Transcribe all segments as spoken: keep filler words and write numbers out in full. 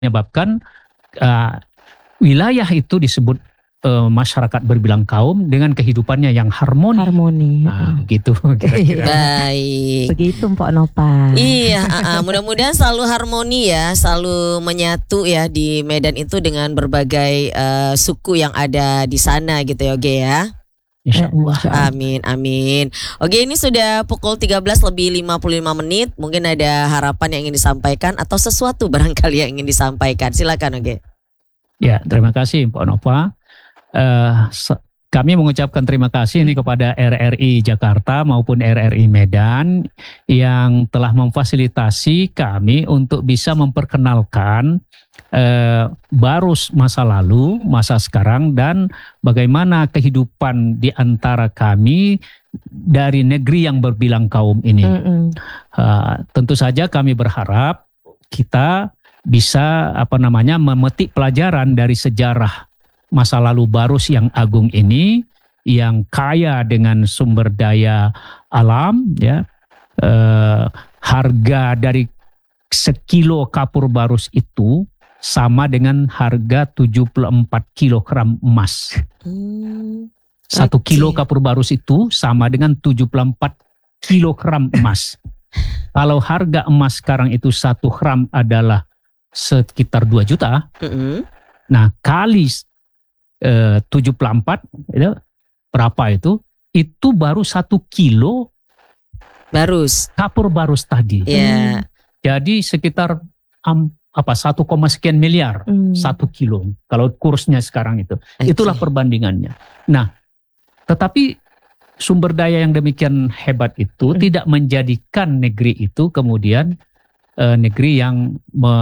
menyebabkan uh, wilayah itu disebut uh, masyarakat berbilang kaum dengan kehidupannya yang harmoni. Harmoni. Nah, gitu. Baik. Begitu Mpok Nova. Iya, uh, uh, mudah-mudahan selalu harmoni ya, selalu menyatu ya di Medan itu dengan berbagai uh, suku yang ada di sana gitu ya, Oge ya. Insyaallah. Amin, amin. Oke, ini sudah pukul tiga belas lebih lima puluh lima menit. Mungkin ada harapan yang ingin disampaikan atau sesuatu barangkali yang ingin disampaikan. Silakan, Oke. Ya, terima kasih Pak Nova. Uh, kami mengucapkan terima kasih ini kepada R R I Jakarta maupun R R I Medan yang telah memfasilitasi kami untuk bisa memperkenalkan Uh, Barus masa lalu, masa sekarang, dan bagaimana kehidupan di antara kami dari negeri yang berbilang kaum ini. Uh, tentu saja kami berharap kita bisa apa namanya memetik pelajaran dari sejarah masa lalu Barus yang agung ini, yang kaya dengan sumber daya alam, ya. Uh, harga dari sekilo kapur Barus itu sama dengan harga tujuh puluh empat kilogram emas. Hmm, Satu okay. kilo kapur Barus itu sama dengan tujuh puluh empat kilogram emas. Kalau harga emas sekarang itu satu gram adalah sekitar dua juta. Mm-hmm. Nah kali eh, tujuh puluh empat itu, berapa itu? Itu baru satu kilo Barus. Kapur Barus tadi. Yeah. Hmm. Jadi sekitar um, apa satu koma sekian miliar hmm. satu kilo kalau kursnya sekarang itu. Okay. Itulah perbandingannya. Nah, tetapi sumber daya yang demikian hebat itu hmm. tidak menjadikan negeri itu kemudian eh, negeri yang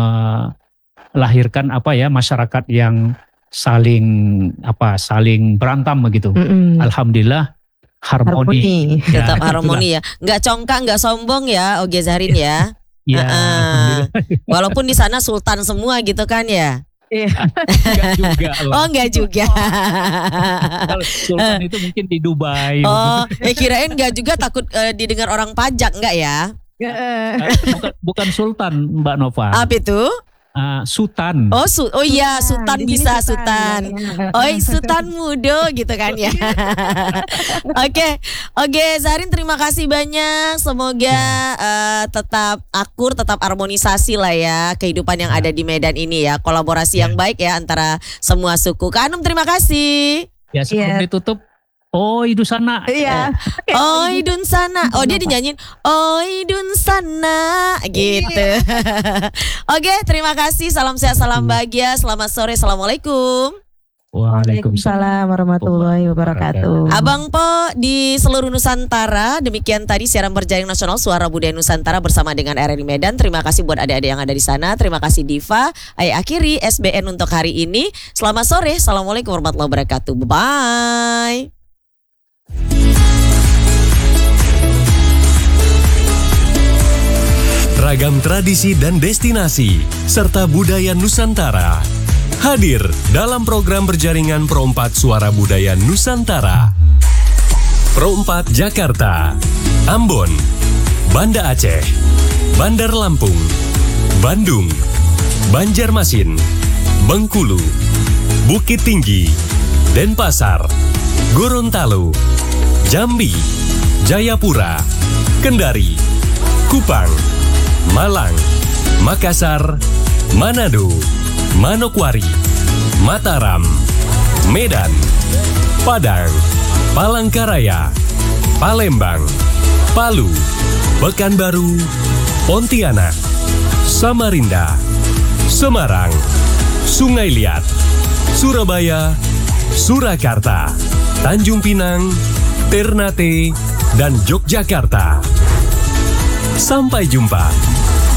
melahirkan apa ya masyarakat yang saling apa saling berantem begitu. Hmm. Alhamdulillah harmoni. harmoni. Ya, tetap harmoni ya. Enggak congkak, enggak sombong ya Oge Zahrin ya. Ya, uh-uh. Walaupun di sana sultan semua gitu kan ya. Enggak juga. Oh enggak juga. Kalau sultan itu mungkin di Dubai. Oh, eh kirain enggak juga takut uh, didengar orang pajak enggak ya? bukan, bukan sultan Mbak Nova. Apa itu? Uh, Sultan. Oh, su- oh iya, Sultan bisa Sultan. Oh, Sultan Mudo gitu kan ya. Oke, oke Zahrin terima kasih banyak. Semoga uh, tetap akur, tetap harmonisasi lah ya kehidupan yang ada di Medan ini ya. Kolaborasi yang baik ya antara semua suku. Kak Anum terima kasih. Ya sebelum yeah. ditutup. Oh idun sana. Iya. Oh idun sana. Oh dia dinyanyiin. Oh idun sana gitu. Oke terima kasih. Salam sehat, salam bahagia. Selamat sore. Assalamualaikum. Waalaikumsalam warahmatullahi wabarakatuh. Abang Po di seluruh Nusantara. Demikian tadi siaran berjaring nasional Suara Budaya Nusantara bersama dengan R R I Medan. Terima kasih buat adik-adik yang ada di sana. Terima kasih Diva. Ayah akhiri S B N untuk hari ini. Selamat sore. Assalamualaikum warahmatullahi wabarakatuh. Bye. Ragam tradisi dan destinasi serta budaya Nusantara hadir dalam program berjaringan Pro empat Suara Budaya Nusantara. Pro empat Jakarta, Ambon, Banda Aceh, Bandar Lampung, Bandung, Banjarmasin, Bengkulu, Bukit Tinggi, Denpasar, Gorontalo, Jambi, Jayapura, Kendari, Kupang, Malang, Makassar, Manado, Manokwari, Mataram, Medan, Padang, Palangkaraya, Palembang, Palu, Pekanbaru, Pontianak, Samarinda, Semarang, Sungai Liat, Surabaya, Surakarta, Tanjung Pinang, Ternate, dan Yogyakarta. Sampai jumpa.